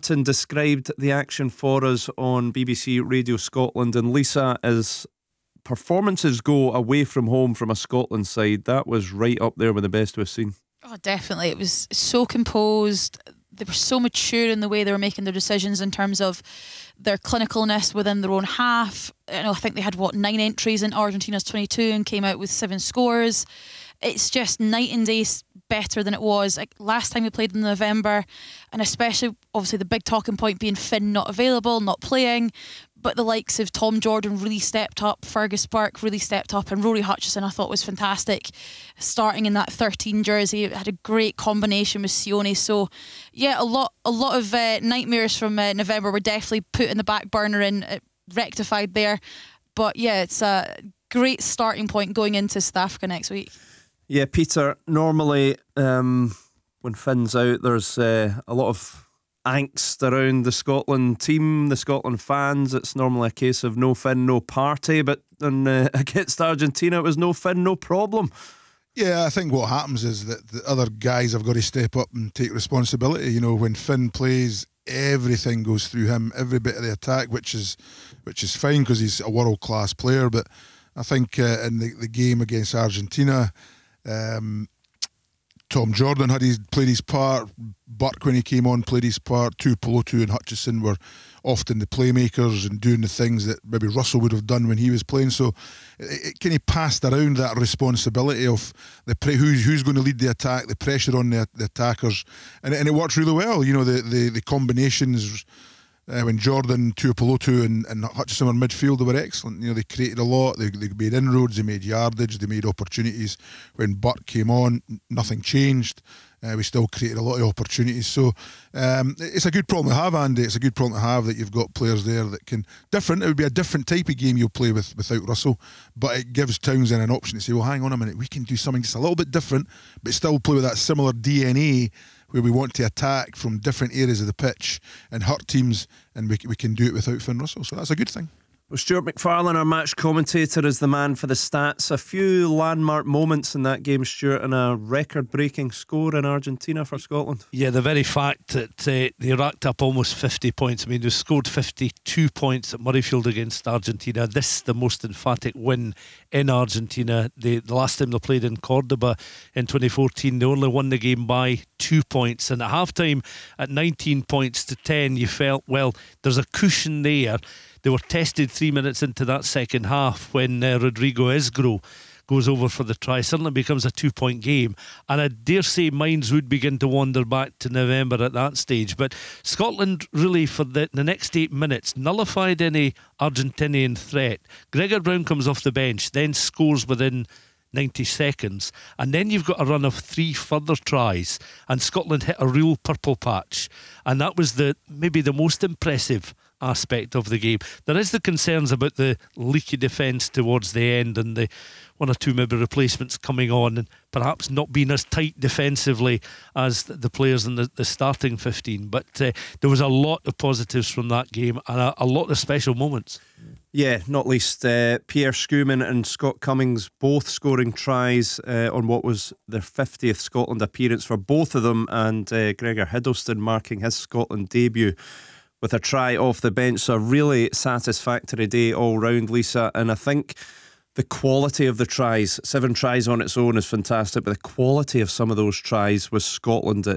Martin described the action for us on BBC Radio Scotland, and Lisa, as performances go away from home from a Scotland side, that was right up there with the best we've seen. Oh, definitely. It was so composed. They were so mature in the way they were making their decisions in terms of their clinicalness within their own half. I think they had 9 entries in Argentina's 22 and came out with 7 scores. It's just night and day better than it was last time we played in November, and especially obviously the big talking point being Finn not available, not playing. But the likes of Tom Jordan really stepped up, Fergus Burke really stepped up, and Rory Hutchison I thought was fantastic, starting in that 13 jersey. It had a great combination with Sione. So yeah, a lot of nightmares from November were definitely put in the back burner and rectified there. But yeah, it's a great starting point going into South Africa next week. Yeah, Peter, normally when Finn's out, there's a lot of angst around the Scotland team, the Scotland fans. It's normally a case of no Finn, no party, but against Argentina it was no Finn, no problem. Yeah, I think what happens is that the other guys have got to step up and take responsibility. You know, when Finn plays, everything goes through him, every bit of the attack, which is fine because he's a world-class player. But I think in the game against Argentina, Tom Jordan played his part. Burke, when he came on, played his part. Tuipulotu and Hutchison were often the playmakers and doing the things that maybe Russell would have done when he was playing. So it kind of passed around that responsibility of who's going to lead the attack, the pressure on the attackers, and it worked really well. You know, the combinations. When Jordan, Tuipulotu and Hutchison were midfield, they were excellent. You know, they created a lot. They made inroads, they made yardage, they made opportunities. When Burke came on, nothing changed. We still created a lot of opportunities. So it's a good problem to have, Andy. It's a good problem to have that you've got players there that can different. It would be a different type of game you'll play without Russell, but it gives Townsend an option to say, well, hang on a minute, we can do something just a little bit different, but still play with that similar DNA where we want to attack from different areas of the pitch and hurt teams, and we can do it without Finn Russell. So that's a good thing. Well, Stuart McFarlane, our match commentator, is the man for the stats. A few landmark moments in that game, Stuart, and a record-breaking score in Argentina for Scotland. Yeah, the very fact that they racked up almost 50 points. I mean, they scored 52 points at Murrayfield against Argentina. This is the most emphatic win in Argentina. The last time they played in Cordoba in 2014, they only won the game by 2 points. And at halftime, at 19 points to 10, you felt, well, there's a cushion there. They were tested 3 minutes into that second half when Rodrigo Isgro goes over for the try. Suddenly becomes a 2-point game, and I dare say minds would begin to wander back to November at that stage. But Scotland really, for the next 8 minutes, nullified any Argentinian threat. Gregor Brown comes off the bench, then scores within 90 seconds, and then you've got a run of 3 further tries, and Scotland hit a real purple patch, and that was maybe the most impressive aspect of the game. There is the concerns about the leaky defence towards the end, and the 1 or 2 maybe replacements coming on and perhaps not being as tight defensively as the players in the starting 15. But there was a lot of positives from that game, and a lot of special moments. Yeah, not least Pierre Schoeman and Scott Cummings both scoring tries on what was their 50th Scotland appearance for both of them, and Gregor Hiddleston marking his Scotland debut with a try off the bench. So a really satisfactory day all round, Lisa. And I think the quality of the tries, 7 tries on its own is fantastic, but the quality of some of those tries was Scotland